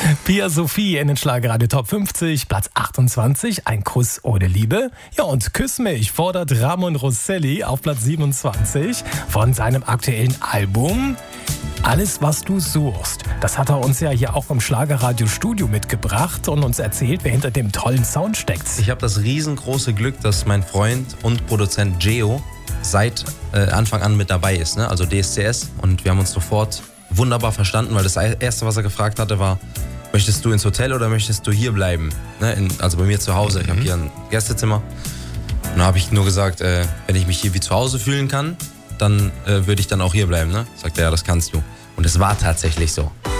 Pia Sophie in den Schlagerradio Top 50, Platz 28, Ein Kuss ohne Liebe. Ja, und Küss mich fordert Ramon Rosselli auf Platz 27 von seinem aktuellen Album Alles, was du suchst. Das hat er uns ja hier auch im Schlagerradio-Studio mitgebracht und uns erzählt, wer hinter dem tollen Sound steckt. Ich habe das riesengroße Glück, dass mein Freund und Produzent Geo seit Anfang an mit dabei ist, ne? Also DSCS. Und wir haben uns sofort wunderbar verstanden, weil das Erste, was er gefragt hatte, war: Möchtest du ins Hotel oder möchtest du hier bleiben? Ne? Also bei mir zu Hause. Ich habe hier ein Gästezimmer. Und da habe ich nur gesagt, wenn ich mich hier wie zu Hause fühlen kann, dann würde ich dann auch hier bleiben. Ne? Sagt er, ja, das kannst du. Und es war tatsächlich so.